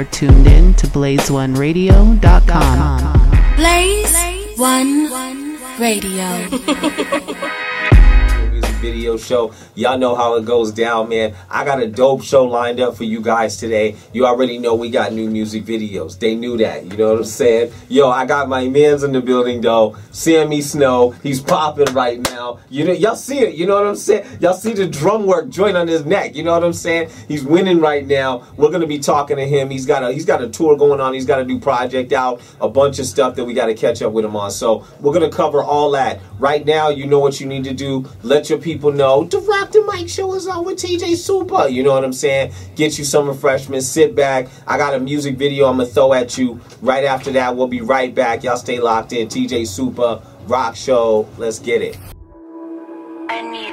Tuned in to blaze1radio.com. Blaze One Radio. Music video show. Y'all know how it goes down, man. I got a dope show lined up for you guys today. You already know we got new music videos. They knew that. You know what I'm saying? Yo, I got my mans in the building, though. Sammy Snow. He's popping right now. You know, y'all see it. You know what I'm saying? Y'all see the drum work joint on his neck. You know what I'm saying? He's winning right now. We're gonna be talking to him. He's got a tour going on. He's got a new project out. A bunch of stuff that we got to catch up with him on. So we're gonna cover all that right now. You know what you need to do. Let your people know. The Rock the Mic show is on with TJ Super. You know what I'm saying? Get you some refreshments. Sit back. I got a music video I'm gonna throw at you right after that. We'll be right back. Y'all stay locked in. TJ Super Rock Show. Let's get it. I need